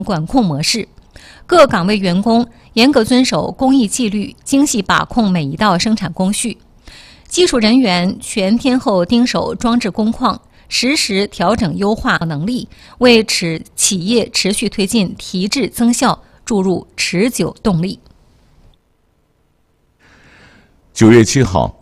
管控模式，各岗位员工严格遵守工艺纪律，精细把控每一道生产工序。技术人员全天候盯守装置工况，实时调整优化能力，为企业持续推进提质增效注入持久动力。 9月7号，